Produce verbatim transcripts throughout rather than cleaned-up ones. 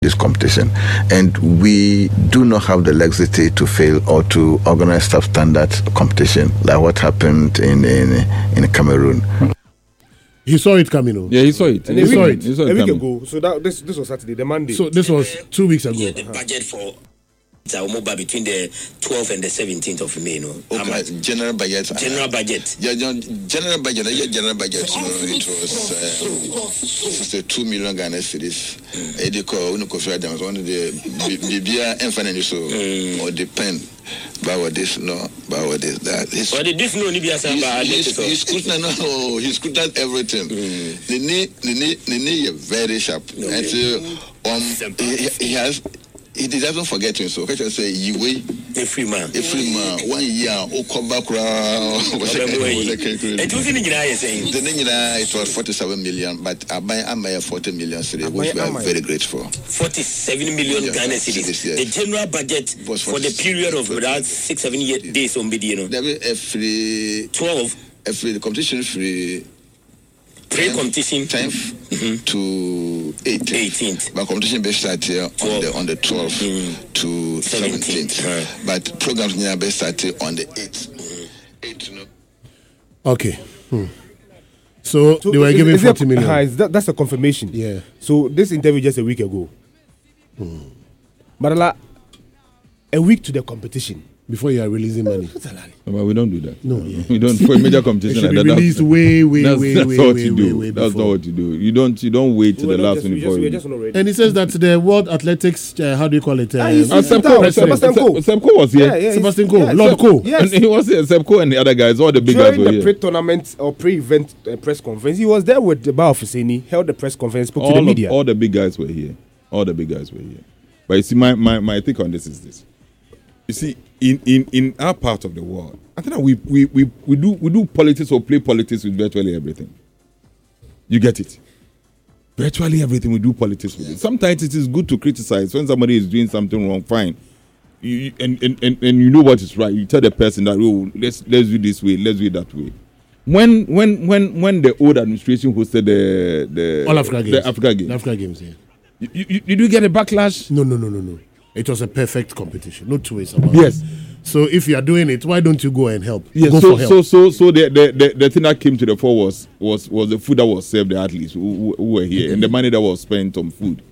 this competition, and we do not have the legacy to fail or to organize substandard competition like what happened in in, in Cameroon. He saw it coming on. Yeah, he saw it. And he, he saw it. He saw it a week coming. ago. So that this this was Saturday, the Monday. So this was two weeks ago. Yeah, the budget for Mobile between the twelfth and the seventeenth of May, no. Okay, general budget. General budget. Yeah, general budget. Yeah, general budget. No, it was um, sixty-two million Ghana cedis. Ediko, uno kofi Adams, one of the Bibia and financial or depend. About this, no, about this, that. His, but this no, he's, he's, he's scrutinized, no, he's scrutinized everything. Mm. The knee, the knee, the knee is very sharp, okay. And so um, he, he has. He doesn't forget him, so I say, you wait. A free man. A free man. One year, oh, come back around. It was forty-seven million, but I buy I'm a forty million city, which we are very grateful. forty-seven million Ghana cedis. The general budget for the period of around six, seven years days on Bidino. There will be a free twelve. A free competition free. Pre-competition tenth mm-hmm. to eighteenth. eighteenth. But competition based start here on the on the twelfth mm. to seventeenth. seventeenth. But programs near best start on the eighth. Mm. eighth no. Okay. Hmm. So, so they were is, giving is forty it, million. Uh, is that, that's a confirmation. Yeah. So this interview just a week ago. Hmm. But a week to the competition. Before you are releasing money. No, but we don't do that. No, yeah. We don't for a major competition. It should like be that, released way, way, that's, way, that's way, what way, you do. way, way That's before. not what you do. You don't. You don't wait till we the last just, minute we before. just, you. And he says that the World Athletics, uh, how do you call it? Uh, ah, he's, uh, Sebco, Sebastian Coe. Sebco was here. Yeah, yeah, Sebastian Coe, yeah, Lord Coe. Yes. And he was here. Sebco and the other guys, all the big During guys were the here. pre-tournament or pre-event uh, press conference, he was there with the Bao Fuseni, held the press conference, spoke all to the of, media. All the big guys were here. All the big guys were here. But you see, my, my, my take on this is this. You see, in, in, in our part of the world, I think that we, we, we, we do we do politics or play politics with virtually everything. You get it? Virtually everything we do politics with it. Sometimes it is good to criticize when somebody is doing something wrong. Fine, you, and, and, and, and you know what is right. You tell the person that oh let's let's do this way, let's do it that way. When when when when the old administration hosted the the All Africa Games, the Africa Games, the Africa Games, yeah. You, you, you do get a backlash? No, no, no, no, no. It was a perfect competition. No two ways about yes. it. Yes. So if you are doing it, why don't you go and help? Yes. Go So for help. so so so the, the the the thing that came to the fore was was was the food that was served the athletes who, who, who were here, mm-hmm. and the money that was spent on food.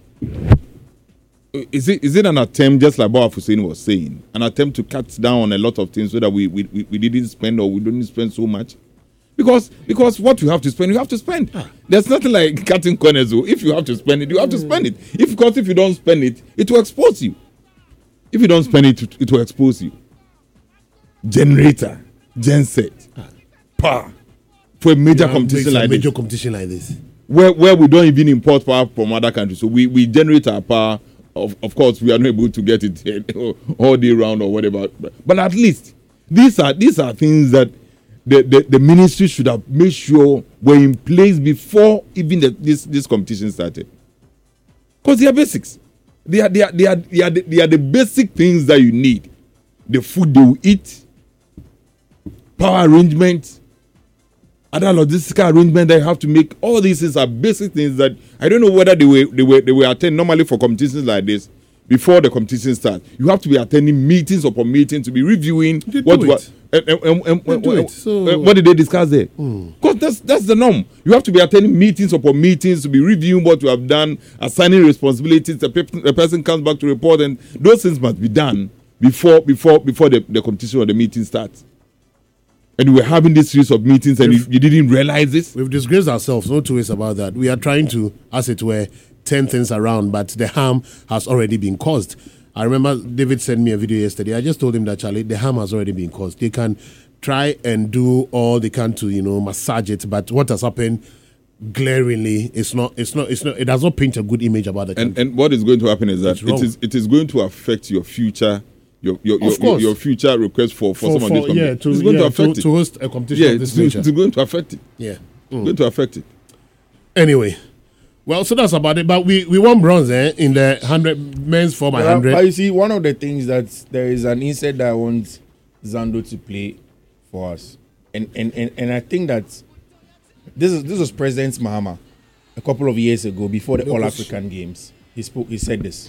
Is it is it an attempt, just like Bao Fuseni was saying, an attempt to cut down on a lot of things so that we we, we, we didn't spend or we didn't spend so much? Because because what you have to spend, you have to spend. Ah. There's nothing like cutting corners. If you have to spend it, you have to spend it. If because if you don't spend it, it will expose you. If you don't spend it, it, it will expose you. Generator, genset, ah. power for a major yeah, competition like a major this. competition like this, where where we don't even import power from other countries, so we, we generate our power. Of of course, we are not able to get it all day round or whatever. But, but at least these are these are things that. The, the, the ministry should have made sure were in place before even the, this this competition started, because they are basics. They are they are they are they are the, they are the basic things that you need. The food they will eat, power arrangements, other logistical arrangements that you have to make. All these things are basic things that I don't know whether they were they were they were attend normally for competitions like this. Before the competition starts, you have to be attending meetings upon meetings to be reviewing what what. And, and, and, and, and, so, what did they discuss there? Because mm. that's that's the norm. You have to be attending meetings upon meetings to be reviewing what you have done, assigning responsibilities. The, pe- the person comes back to report, and those things must be done before before before the, the competition or the meeting starts. And we were having this series of meetings, and you, you didn't realize this. We've disgraced ourselves. No two ways about that. We are trying to, as it were, turn things around, but the harm has already been caused. I remember David sent me a video yesterday. I just told him that, Charlie, the harm has already been caused. They can try and do all they can to, you know, massage it, but what has happened glaringly, it's not, it's not, it's not, it does not paint a good image about the country. And, and what is going to happen is that it is, it is going to affect your future, your your your, your, your future request for, for, for some of these yeah, to, it's going yeah, to affect to, it. to host a competition yeah, of this it's, nature. It's going to affect it. Yeah, mm. It's going to affect it. Anyway. Well, so that's about it. But we, we won bronze eh, in the one hundred men's four by one hundred. But you see, one of the things that there is an insight that I want Zando to play for us. And and, and, and I think that this is this was President Mahama a couple of years ago before the All African Games. he spoke. He said this.